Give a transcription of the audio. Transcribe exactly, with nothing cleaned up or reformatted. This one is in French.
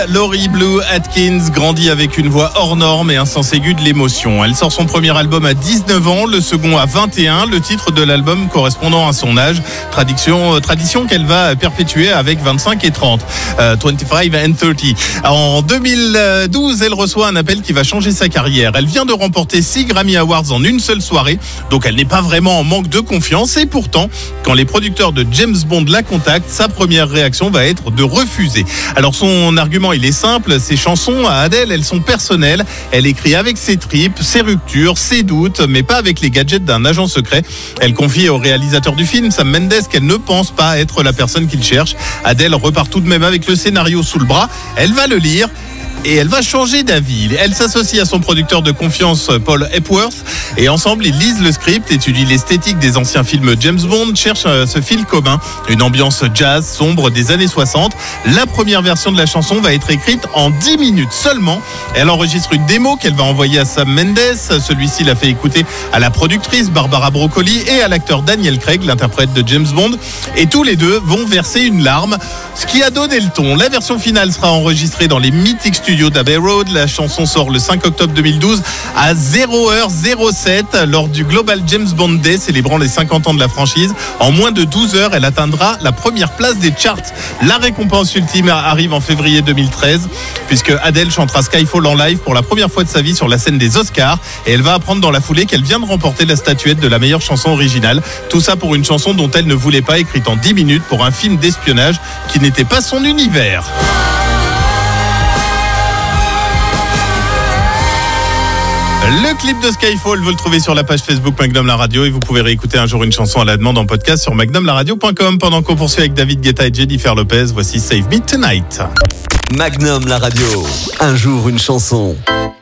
Laurie Blue Atkins grandit avec une voix hors norme et un sens aigu de l'émotion. Elle sort son premier album à dix-neuf ans, le second à vingt et un, le titre de l'album correspondant à son âge, tradition, tradition qu'elle va perpétuer avec vingt-cinq et trente, euh, vingt-cinq and trente. En deux mille douze, elle reçoit un appel qui va changer sa carrière. Elle vient de remporter six Grammy Awards en une seule soirée, donc elle n'est pas vraiment en manque de confiance. Et pourtant, quand les producteurs de James Bond la contactent, sa première réaction va être de refuser. Alors son argument, il est simple, ses chansons à Adele, elles sont personnelles. Elle écrit avec ses tripes, ses ruptures, ses doutes, mais pas avec les gadgets d'un agent secret. Elle confie au réalisateur du film, Sam Mendes, qu'elle ne pense pas être la personne qu'il cherche. Adele repart tout de même avec le scénario sous le bras. Elle va le lire. Et elle va changer d'avis. Elle s'associe à son producteur de confiance, Paul Epworth, et ensemble, ils lisent le script, étudient l'esthétique des anciens films James Bond, cherchent ce fil commun, une ambiance jazz sombre des années soixante. La première version de la chanson va être écrite en dix minutes seulement. Elle enregistre une démo qu'elle va envoyer à Sam Mendes. Celui-ci l'a fait écouter à la productrice Barbara Broccoli et à l'acteur Daniel Craig, l'interprète de James Bond. Et tous les deux vont verser une larme, ce qui a donné le ton. La version finale sera enregistrée dans les mythiques studios d'Abbey Road. La chanson sort le cinq octobre deux mille douze à zéro heure zéro sept lors du Global James Bond Day célébrant les cinquante ans de la franchise. En moins de douze heures, elle atteindra la première place des charts. La récompense ultime arrive en février deux mille treize puisque Adele chantera Skyfall en live pour la première fois de sa vie sur la scène des Oscars, et elle va apprendre dans la foulée qu'elle vient de remporter la statuette de la meilleure chanson originale. Tout ça pour une chanson dont elle ne voulait pas, écrite en dix minutes pour un film d'espionnage qui n'était pas son univers. Le clip de Skyfall, vous le trouvez sur la page Facebook Magnum La Radio, et vous pouvez réécouter Un jour une chanson à la demande en podcast sur magnum la radio point com. Pendant qu'on poursuit avec David Guetta et Jennifer Lopez, voici Save Me Tonight. Magnum La Radio, Un jour une chanson.